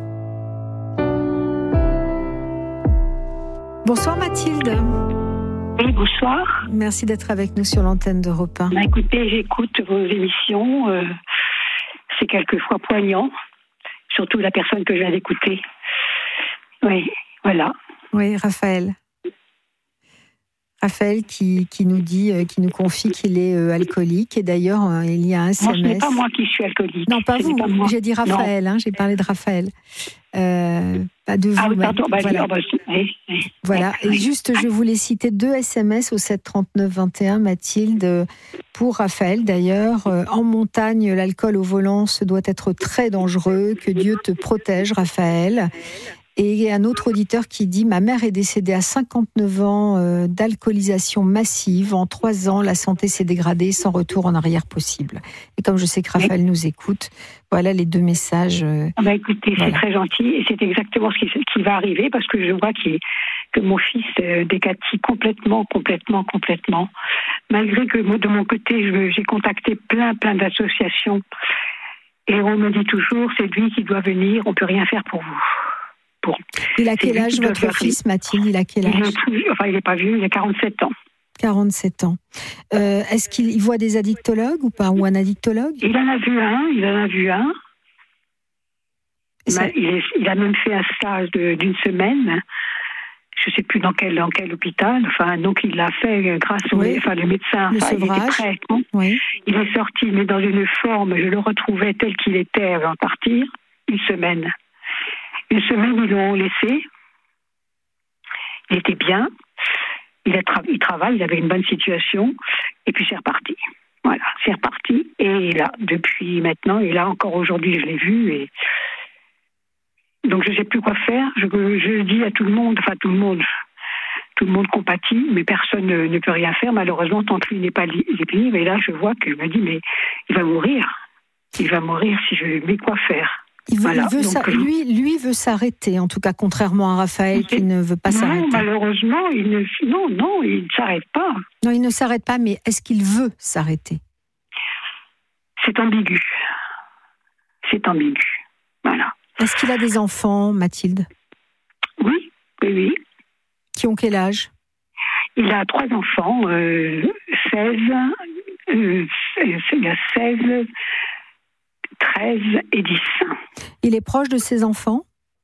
Bonsoir Mathilde. Oui, bonsoir. Merci d'être avec nous sur l'antenne d'Europe 1. Écoutez, j'écoute vos émissions. C'est quelquefois poignant, surtout la personne que je viens d'écouter. Oui, voilà. Oui, Raphaël. Raphaël qui nous dit, qui nous confie qu'il est alcoolique. Et d'ailleurs, il y a un SMS. Non, ce n'est pas moi qui suis alcoolique. Non, pas vous. J'ai dit Raphaël, j'ai parlé de Raphaël. Pas de vous. Ah oui, pardon. Voilà. Et juste, je voulais citer 2 SMS au 7 39 21, Mathilde, pour Raphaël d'ailleurs. En montagne, l'alcool au volant, ce doit être très dangereux. Que Dieu te protège, Raphaël. Et un autre auditeur qui dit « Ma mère est décédée à 59 ans d'alcoolisation massive. En 3 ans, la santé s'est dégradée sans retour en arrière possible. » Et comme je sais que Raphaël nous écoute, voilà les 2 messages. Écoutez, c'est très gentil et c'est exactement ce qui va arriver parce que je vois que mon fils décatit complètement. Malgré que de mon côté, j'ai contacté plein d'associations et on me dit toujours « C'est lui qui doit venir, on ne peut rien faire pour vous. » Bon. Il a quel âge votre fils, Mathilde? Il a quel âge? Il n'est pas vieux, il a 47 ans. 47 ans. Est-ce qu'il voit des addictologues ou pas? Ou un addictologue? Il en a vu un. Il a même fait un stage d'une semaine. Je ne sais plus dans quel hôpital. Donc il l'a fait grâce au le médecin. Le sevrage. Il était prêt. Oui. Il est sorti, mais dans une forme, je le retrouvais tel qu'il était avant de partir. Une semaine, ils l'ont laissé. Il était bien. Il travaille, il avait une bonne situation. Et puis c'est reparti. Voilà, c'est reparti. Et là, depuis maintenant, et là encore aujourd'hui, je l'ai vu. Et donc je ne sais plus quoi faire. Je dis à tout le monde, tout le monde compatit, mais personne ne peut rien faire. Malheureusement, tant que lui n'est pas libre. Et là, je vois que je me dis, mais il va mourir. Il va mourir si mais quoi faire? Lui veut s'arrêter, en tout cas, contrairement à Raphaël qui ne veut pas s'arrêter. Non, malheureusement, il ne s'arrête pas. Non, il ne s'arrête pas, mais est-ce qu'il veut s'arrêter ? C'est ambigu. Voilà. Est-ce qu'il a des enfants, Mathilde ? Oui. Qui ont quel âge ? Il a 3 enfants, 16, 13 et 10. Il est proche de ses enfants ?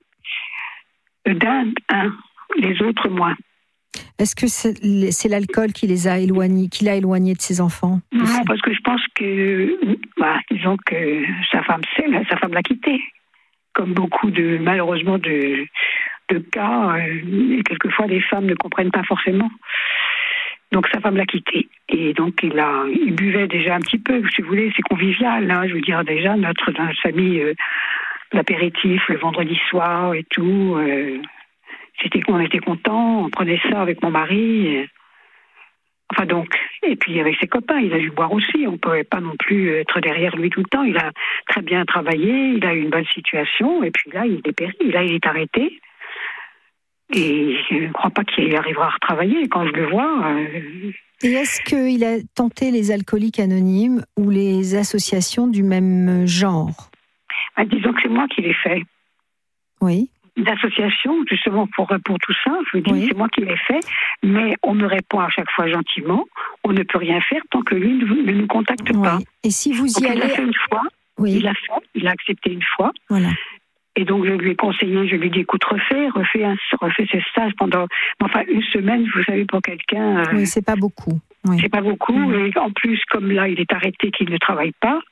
Un, les autres moins. Est-ce que c'est l'alcool qui l'a éloigné de ses enfants ? Non, parce que je pense que, disons que sa femme l'a quitté. Comme beaucoup malheureusement de cas, et quelquefois les femmes ne comprennent pas forcément. Donc sa femme l'a quitté. Et donc il buvait déjà un petit peu, si vous voulez, c'est convivial. Hein, je veux dire, déjà, dans notre famille, l'apéritif, le vendredi soir et tout, on était contents, on prenait ça avec mon mari. Enfin donc, et puis avec ses copains, il a dû boire aussi. On ne pouvait pas non plus être derrière lui tout le temps. Il a très bien travaillé, il a eu une bonne situation, et puis là, il est péri. Là, il est arrêté. Et je ne crois pas qu'il arrivera à retravailler quand je le vois. Et est-ce qu'il a tenté les alcooliques anonymes ou les associations du même genre ? Disons que c'est moi qui l'ai fait. Oui. D'association, justement pour tout ça, je vous dis, c'est moi qui l'ai fait, mais on me répond à chaque fois gentiment, on ne peut rien faire tant que lui ne nous contacte pas. Et si vous y allez... Il l'a fait une fois, il a accepté une fois, et donc je lui ai conseillé, je lui ai dit, écoute, refais ces stages pendant, une semaine, vous savez, pour quelqu'un... Oui, c'est pas beaucoup. Oui. C'est pas beaucoup, et en plus, comme là, il est arrêté, qu'il ne travaille pas,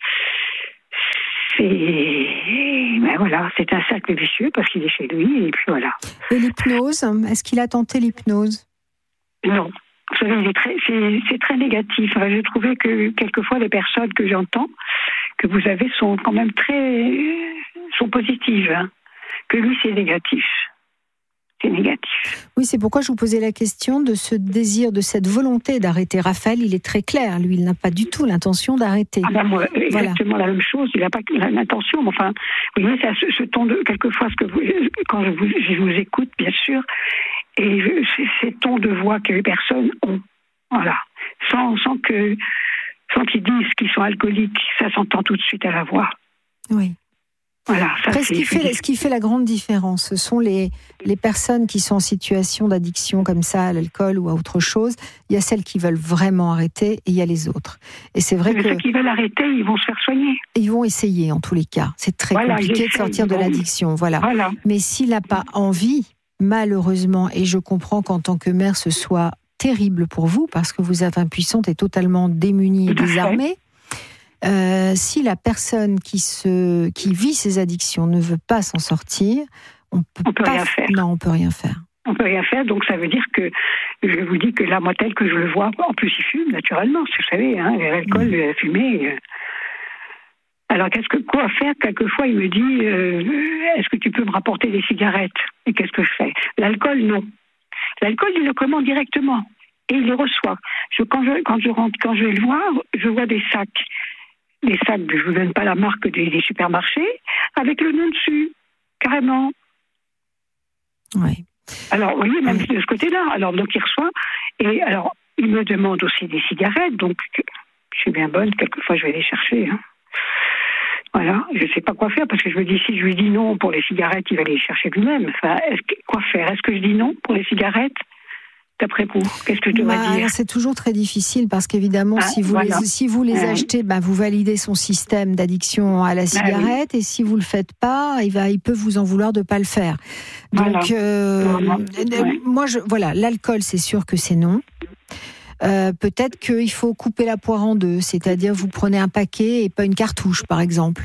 c'est un cercle vicieux parce qu'il est chez lui et puis voilà. Et l'hypnose, est-ce qu'il a tenté l'hypnose ? Non. Vous savez, c'est très négatif. Enfin, j'ai trouvé que quelquefois les personnes que j'entends, que vous avez, sont quand même sont positives. Hein. Que lui, c'est négatif. C'est négatif. Oui, c'est pourquoi je vous posais la question de ce désir, de cette volonté d'arrêter. Raphaël, il est très clair. Lui, il n'a pas du tout l'intention d'arrêter. Moi, exactement la même chose. Il n'a pas l'intention. Mais enfin, vous voyez, c'est ce ton de quelquefois quand je vous écoute, bien sûr, et ces tons de voix que les personnes ont, voilà, sans qu'ils disent qu'ils sont alcooliques, ça s'entend tout de suite à la voix. Oui. Voilà, après, ce qui fait la grande différence, ce sont les personnes qui sont en situation d'addiction comme ça à l'alcool ou à autre chose. Il y a celles qui veulent vraiment arrêter et il y a les autres. Et c'est vrai que ceux qui veulent arrêter, ils vont se faire soigner. Ils vont essayer en tous les cas. C'est très compliqué de sortir de l'addiction. Voilà. Mais s'il n'a pas envie, malheureusement, et je comprends qu'en tant que mère, ce soit terrible pour vous parce que vous êtes impuissante et totalement démunie et désarmée. Si la personne qui vit ces addictions ne veut pas s'en sortir, on peut rien faire. Non, on peut rien faire. On peut rien faire, donc ça veut dire que je vous dis que là, moi, tel que je le vois, en plus il fume naturellement, vous savez, l'alcool, la fumée. Alors quoi faire ? Quelquefois il me dit, est-ce que tu peux me rapporter des cigarettes ? Et qu'est-ce que je fais ? L'alcool, non. L'alcool, il le commande directement et il les reçoit. Quand je vais le voir, je vois des sacs. Les sacs, je ne vous donne pas la marque des supermarchés, avec le nom dessus, carrément. Oui. Alors, vous voyez, même de ce côté-là. Alors, donc, il reçoit. Et alors, il me demande aussi des cigarettes. Donc, je suis bien bonne. Quelquefois, je vais les chercher. Hein. Voilà. Je ne sais pas quoi faire parce que je me dis, si je lui dis non pour les cigarettes, il va les chercher lui-même. Enfin, quoi faire ? Est-ce que je dis non pour les cigarettes ? D'après vous, qu'est-ce que je dois dire ? C'est toujours très difficile parce qu'évidemment, si vous les achetez, vous validez son système d'addiction à la cigarette et si vous le faites pas, il peut vous en vouloir de pas le faire. Donc, l'alcool, c'est sûr que c'est non. Peut-être qu'il faut couper la poire en deux, c'est-à-dire vous prenez un paquet et pas une cartouche, par exemple.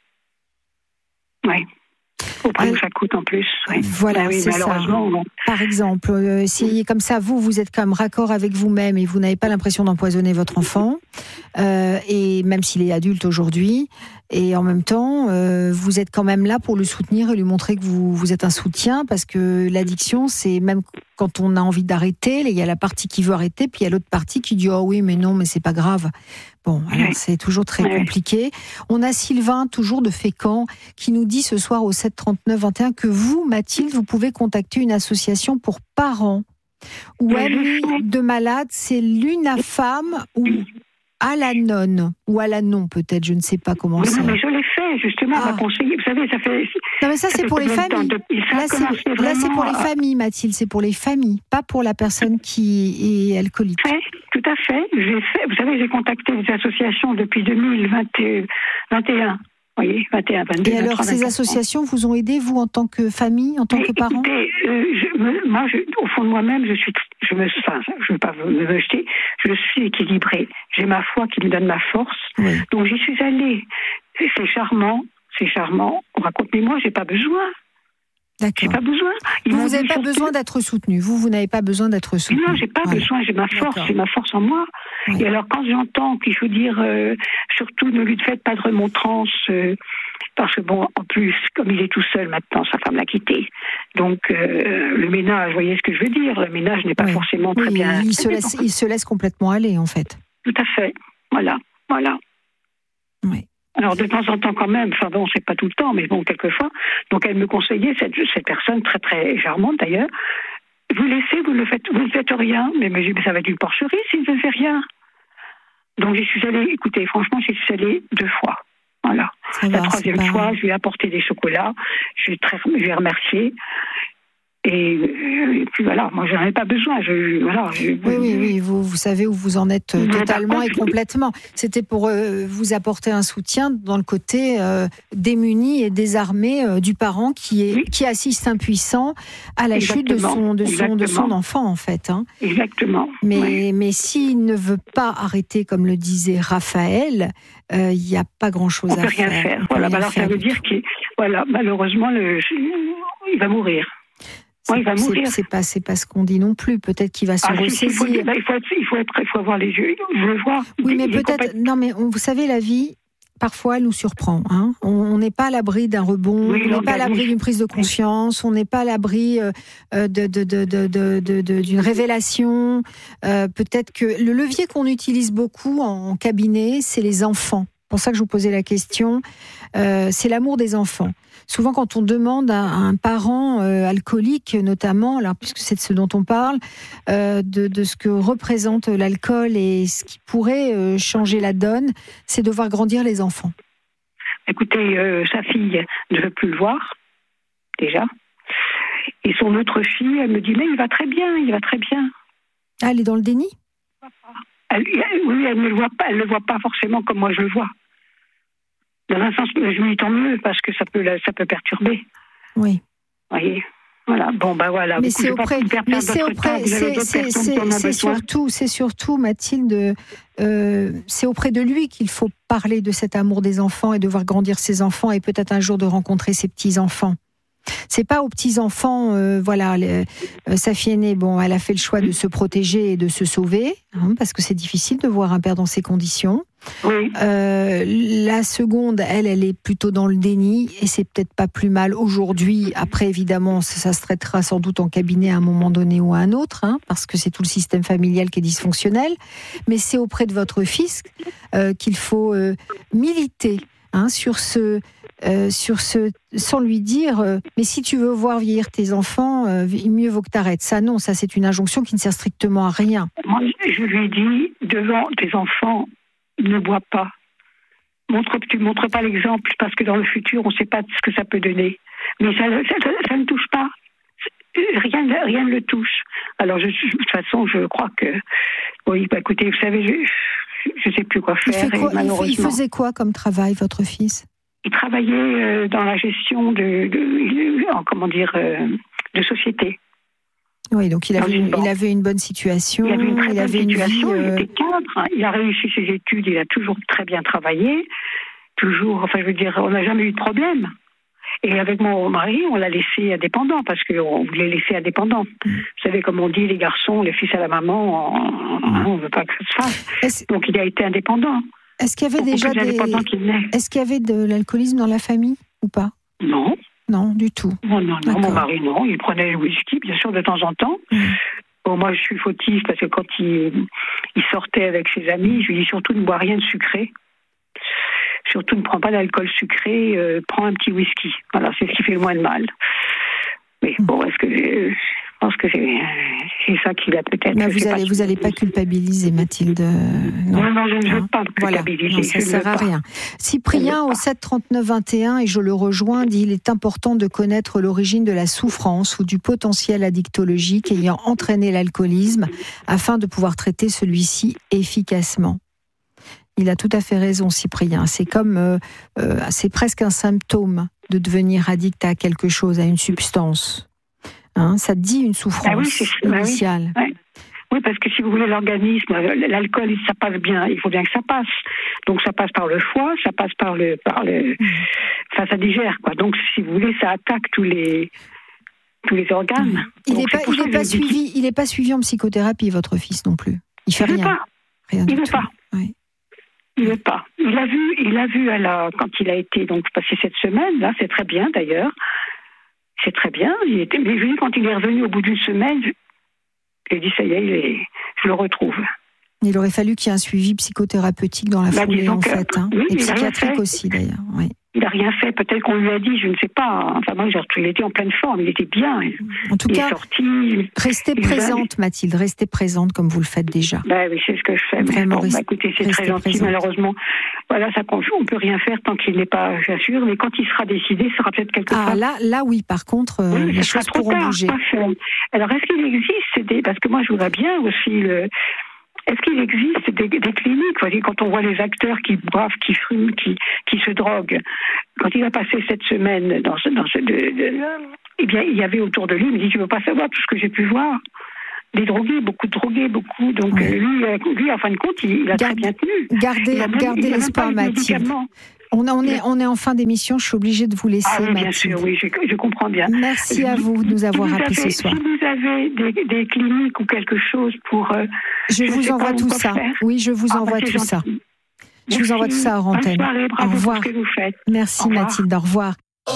Oui. Faut pas que ça coûte en plus. Oui. Voilà, c'est ça. Bon. Par exemple, si comme ça, vous êtes comme raccord avec vous-même et vous n'avez pas l'impression d'empoisonner votre enfant, et même s'il est adulte aujourd'hui, et en même temps, vous êtes quand même là pour le soutenir et lui montrer que vous êtes un soutien, parce que l'addiction, c'est même quand on a envie d'arrêter, il y a la partie qui veut arrêter, puis il y a l'autre partie qui dit « Oh oui, mais non, mais c'est pas grave ». Bon, alors c'est toujours très compliqué. On a Sylvain, toujours de Fécamp, qui nous dit ce soir au 7 39 21 que vous, Mathilde, vous pouvez contacter une association pour parents ou amis de malades. C'est l'UNAFAM ou Al-Anon, ou Al-Anon peut-être, je ne sais pas comment c'est. Non, mais je l'ai fait, justement, on m'a conseillé. Vous savez, ça fait... Non, mais ça, c'est pour les familles. Là, c'est pour les familles, Mathilde, c'est pour les familles, pas pour la personne qui est alcoolique. Tout à fait. Vous savez, j'ai contacté des associations depuis 2021. Vous voyez, 21, 22. Et alors, ces associations vous ont aidé, vous, en tant que famille, en tant que parent ? Moi, au fond de moi-même, je ne veux pas me jeter, je suis équilibrée. J'ai ma foi qui me donne ma force. Oui. Donc, j'y suis allée. C'est charmant. Raconte-moi, j'ai pas besoin. D'accord. J'ai pas besoin. Vous n'avez pas besoin d'être soutenu. Vous n'avez pas besoin d'être soutenu. Non, j'ai pas besoin. J'ai ma force en moi. Oui. Et alors, quand j'entends qu'il faut dire, surtout, ne lui faites pas de remontrance, parce que bon, en plus, comme il est tout seul maintenant, sa femme l'a quitté. Donc, le ménage, vous voyez ce que je veux dire. Le ménage n'est pas forcément très bien. Il se laisse complètement aller, en fait. Tout à fait. Voilà. Oui. Alors, de temps en temps, quand même, enfin bon, c'est pas tout le temps, mais bon, quelquefois. Donc, elle me conseillait, cette personne très, très charmante d'ailleurs, vous laissez, vous ne faites rien. Mais ça va être une porcherie s'il ne fait rien. Donc, j'y suis allée, écoutez, franchement, j'y suis allée 2 fois. Voilà. La troisième fois, je lui ai apporté des chocolats, je lui ai remercié. Et puis voilà, moi je n'en ai pas besoin. Oui, vous savez où vous en êtes totalement et complètement. C'était pour vous apporter un soutien dans le côté démuni et désarmé du parent qui assiste impuissant à la chute de son enfant en fait. Hein. Exactement. Mais s'il ne veut pas arrêter, comme le disait Raphaël, il n'y a pas grand-chose à faire. On peut rien faire. Voilà, alors ça veut dire que malheureusement il va mourir. Il va mourir. C'est pas ce qu'on dit non plus. Peut-être qu'il va se ressaisir. Il faut avoir les yeux. Je le vois. Oui, mais peut-être. Non, mais vous savez, la vie, parfois, elle nous surprend. Hein. On n'est pas à l'abri d'un rebond. On n'est pas à l'abri d'une prise de conscience. On n'est pas à l'abri d'une révélation. Peut-être que le levier qu'on utilise beaucoup en cabinet, c'est les enfants. C'est pour ça que je vous posais la question. C'est l'amour des enfants. Souvent, quand on demande à un parent alcoolique, notamment, alors, puisque c'est de ce dont on parle, de ce que représente l'alcool et ce qui pourrait changer la donne, c'est de voir grandir les enfants. Écoutez, sa fille ne veut plus le voir, déjà. Et son autre fille, elle me dit, mais il va très bien. Ah, elle est dans le déni ? Oui, elle ne le voit pas. Elle ne le voit pas forcément comme moi je le vois. Dans un sens, je me dis tant mieux parce que ça peut perturber. Oui. Vous voyez. Voilà. Bon, voilà. Mais c'est surtout, Mathilde, c'est auprès de lui qu'il faut parler de cet amour des enfants et de voir grandir ses enfants et peut-être un jour de rencontrer ses petits enfants. C'est pas aux petits-enfants, sa fille aînée, elle a fait le choix de se protéger et de se sauver, parce que c'est difficile de voir un père dans ces conditions. Oui. La seconde, elle est plutôt dans le déni, et c'est peut-être pas plus mal aujourd'hui. Après, évidemment, ça se traitera sans doute en cabinet à un moment donné ou à un autre, parce que c'est tout le système familial qui est dysfonctionnel. Mais c'est auprès de votre fils qu'il faut militer sur ce, sans lui dire mais si tu veux voir vieillir tes enfants, mieux vaut que t'arrêtes. Ça non, ça c'est une injonction qui ne sert strictement à rien. Moi, je lui ai dit, devant tes enfants, ne bois pas. Tu montres pas l'exemple, parce que dans le futur, on ne sait pas ce que ça peut donner. Mais ça ne touche pas. Rien ne le touche. Alors, de toute façon, je crois que... Oui, écoutez, vous savez, je ne sais plus quoi faire. Il faisait quoi comme travail, votre fils ? Il travaillait dans la gestion de société. Oui, donc il avait une bonne situation. Il avait une très bonne situation. Il était cadre. Il a réussi ses études. Il a toujours très bien travaillé. Toujours. Enfin, je veux dire, on n'a jamais eu de problème. Et avec mon mari, on l'a laissé indépendant parce qu'on voulait laisser indépendant. Vous savez, comme on dit, les garçons, les fils à la maman, on ne veut pas que ça se fasse. Donc il a été indépendant. Est-ce qu'il y avait Est-ce qu'il y avait de l'alcoolisme dans la famille ou pas ? Non. Non, du tout. Non, mon mari, non. Il prenait le whisky, bien sûr, de temps en temps. Bon, moi, je suis fautive parce que quand il il sortait avec ses amis. Je lui dis surtout ne bois rien de sucré. Surtout ne prends pas d'alcool sucré, prends un petit whisky. Voilà, c'est ce qui fait le moins de mal. Mais bon, je pense que c'est ça qui va peut-être... Mais vous allez pas culpabiliser, Mathilde. Non, je ne veux pas culpabiliser. Voilà, ça ne sert à rien. Cyprien, au 7 39 21, et je le rejoins, dit il est important de connaître l'origine de la souffrance ou du potentiel addictologique ayant entraîné l'alcoolisme afin de pouvoir traiter celui-ci efficacement. Il a tout à fait raison, Cyprien. C'est comme, c'est presque un symptôme de devenir addict à quelque chose, à une substance. Ça dit une souffrance initiale. Oui, parce que si vous voulez, l'organisme, l'alcool, ça passe bien. Il faut bien que ça passe. Donc ça passe par le foie, ça passe par le, enfin ça digère quoi. Donc si vous voulez, ça attaque tous les organes. Il n'est pas suivi en psychothérapie, votre fils non plus. Il fait rien. Il ne veut pas. Oui. Il veut pas. Il a vu quand il a été donc passé cette semaine là, c'est très bien d'ailleurs. C'est très bien. Mais quand il est revenu au bout d'une semaine, j'ai dit ça y est, je le retrouve. Il aurait fallu qu'il y ait un suivi psychothérapeutique dans la foulée en fait, oui, et psychiatrique aussi d'ailleurs. Oui. Il n'a rien fait. Peut-être qu'on lui a dit, je ne sais pas. Enfin moi, il était en pleine forme, il était bien. En tout cas, restez présente, Mathilde, restez présente comme vous le faites déjà. Oui, c'est ce que je fais. Vraiment, écoutez, c'est très gentil. Présente. Malheureusement, voilà, ça on peut rien faire tant qu'il n'est pas sûr. Mais quand il sera décidé, ce sera peut-être quelque chose. Là, oui. Par contre, les choses pourront bouger. Alors, est-ce qu'il existe parce que moi, je voudrais bien aussi Est-ce qu'il existe des cliniques, vous voyez, quand on voit les acteurs qui boivent, qui fument, qui se droguent. Quand il a passé cette semaine eh bien, il y avait autour de lui, il me dit, tu ne veux pas savoir tout ce que j'ai pu voir. Des drogués, beaucoup. Donc lui, en fin de compte, il a très bien tenu. Gardez l'espoir, Mathilde. On est en fin d'émission, je suis obligée de vous laisser, Mathilde. Bien sûr, oui, je comprends bien. Merci à vous de nous avoir appelés ce soir. Si vous avez des cliniques ou quelque chose pour... je vous envoie tout ça. Oui, je vous envoie tout ça. Je vous envoie tout ça en antenne. Au revoir. Pour ce que vous faites. Merci, Mathilde, au revoir.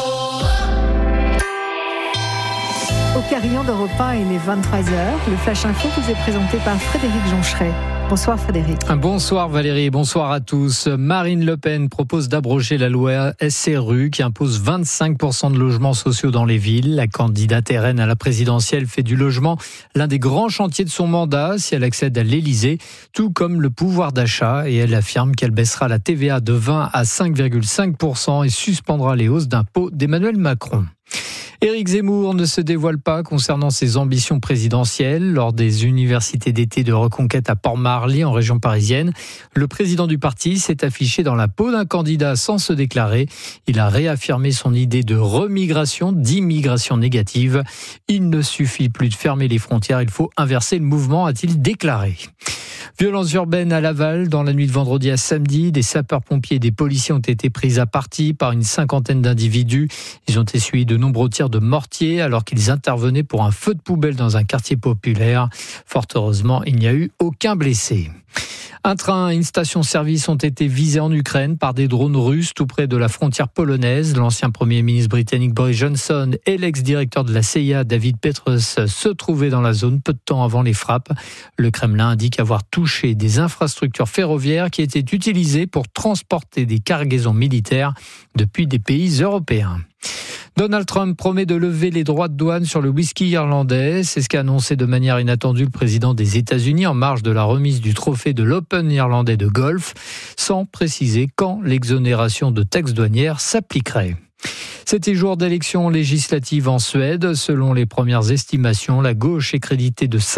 Au Carillon d'Europe 1, il est 23h. Le Flash Info vous est présenté par Frédéric Joncheret. Bonsoir Frédéric. Bonsoir Valérie, bonsoir à tous. Marine Le Pen propose d'abroger la loi SRU qui impose 25% de logements sociaux dans les villes. La candidate RN à la présidentielle fait du logement l'un des grands chantiers de son mandat si elle accède à l'Élysée, tout comme le pouvoir d'achat. Et elle affirme qu'elle baissera la TVA de 20 à 5,5% et suspendra les hausses d'impôts d'Emmanuel Macron. Éric Zemmour ne se dévoile pas concernant ses ambitions présidentielles. Lors des universités d'été de Reconquête à Port-Marly, en région parisienne, le président du parti s'est affiché dans la peau d'un candidat sans se déclarer. Il a réaffirmé son idée de remigration, d'immigration négative. Il ne suffit plus de fermer les frontières, il faut inverser le mouvement, a-t-il déclaré. Violences urbaines à Laval. Dans la nuit de vendredi à samedi, des sapeurs-pompiers et des policiers ont été pris à partie par une cinquantaine d'individus. Ils ont essuyé de nombreux tirs de mortier alors qu'ils intervenaient pour un feu de poubelle dans un quartier populaire. Fort heureusement, il n'y a eu aucun blessé. Un train et une station-service ont été visés en Ukraine par des drones russes tout près de la frontière polonaise. L'ancien Premier ministre britannique Boris Johnson et l'ex-directeur de la CIA David Petres se trouvaient dans la zone peu de temps avant les frappes. Le Kremlin indique avoir touché des infrastructures ferroviaires qui étaient utilisées pour transporter des cargaisons militaires depuis des pays européens. Donald Trump promet de lever les droits de douane sur le whisky irlandais. C'est ce qu'a annoncé de manière inattendue le président des États-Unis en marge de la remise du trophée de l'Open irlandais de golf, sans préciser quand l'exonération de taxes douanières s'appliquerait. C'était jour d'élection législative en Suède. Selon les premières estimations, la gauche est créditée de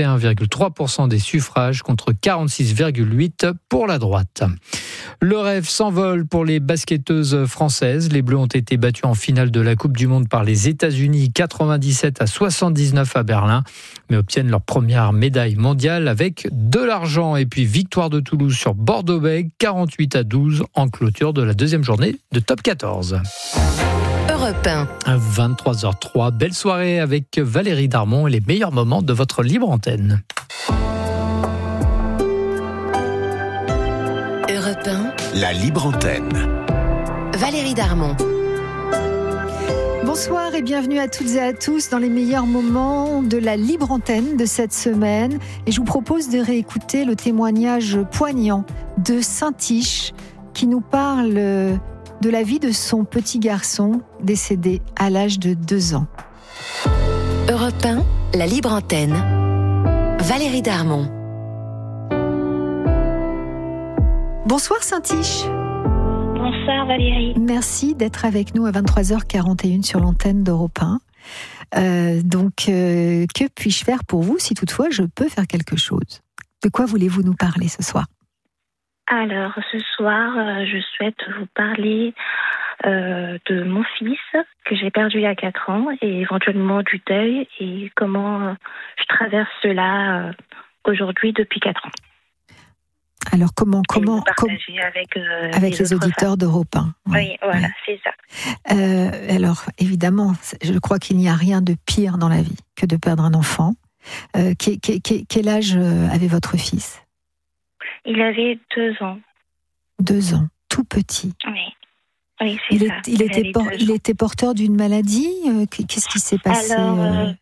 51,3% des suffrages contre 46,8% pour la droite. Le rêve s'envole pour les basketteuses françaises. Les Bleus ont été battus en finale de la Coupe du Monde par les États-Unis, 97-79 à Berlin, mais obtiennent leur première médaille mondiale avec de l'argent. Et puis victoire de Toulouse sur Bordeaux-Bègles, 48-12 en clôture de la deuxième journée de Top 14. Europe 1. À 23h03, belle soirée avec Valérie Darmon et les meilleurs moments de votre libre antenne. Europe 1. La libre antenne. Valérie Darmon. Bonsoir et bienvenue à toutes et à tous dans les meilleurs moments de la libre antenne de cette semaine. Et je vous propose de réécouter le témoignage poignant de Saint-Tiche qui nous parle de la vie de son petit garçon décédé à l'âge de 2 ans. Europe 1, la libre antenne. Valérie Darmon. Bonsoir Saint-Tiche. Bonsoir Valérie. Merci d'être avec nous à 23h41 sur l'antenne d'Europe 1. Que puis-je faire pour vous si toutefois je peux faire quelque chose ? De quoi voulez-vous nous parler ce soir ? Alors ce soir, je souhaite vous parler de mon fils que j'ai perdu il y a 4 ans et éventuellement du deuil et comment je traverse cela aujourd'hui depuis 4 ans. Alors comment avec les auditeurs d'Europe 1. Oui, voilà, c'est ça. Alors évidemment, je crois qu'il n'y a rien de pire dans la vie que de perdre un enfant. Quel âge avait votre fils ? Il avait 2 ans. 2 ans, tout petit. Oui, c'est ça. Il était porteur d'une maladie. Qu'est-ce qui s'est passé, Saint-Tiche ?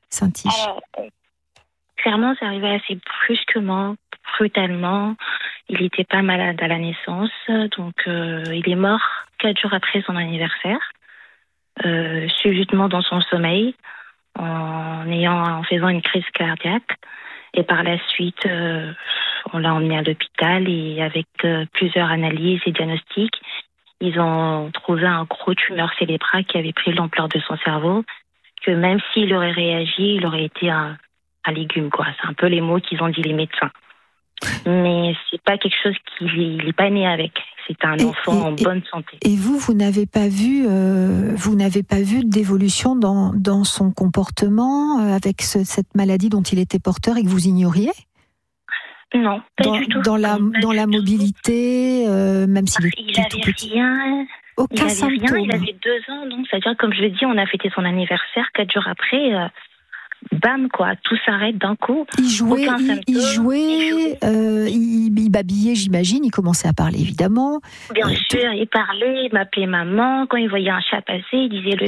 Clairement, c'est arrivé assez brusquement, brutalement. Il n'était pas malade à la naissance, donc il est mort 4 jours après son anniversaire, subitement dans son sommeil, en faisant une crise cardiaque. Et par la suite, on l'a emmené à l'hôpital et avec plusieurs analyses et diagnostics, ils ont trouvé un gros tumeur cérébral qui avait pris l'ampleur de son cerveau, que même s'il aurait réagi, il aurait été un légume, quoi. C'est un peu les mots qu'ils ont dit les médecins. Mais c'est pas quelque chose qu'il n'est pas né avec. C'est un enfant en bonne santé. Et vous n'avez pas vu d'évolution dans son comportement avec cette maladie dont il était porteur et que vous ignoriez ? Non, pas du tout. Dans la mobilité, même s'il était tout petit. Aucun symptôme. Il avait 2 ans, donc c'est-à-dire, comme je l'ai dit, on a fêté son anniversaire 4 jours après. Bam, quoi, tout s'arrête d'un coup. Il babillait, j'imagine, il commençait à parler, évidemment. Bien sûr, il parlait, il m'appelait maman. Quand il voyait un chat passer, il disait le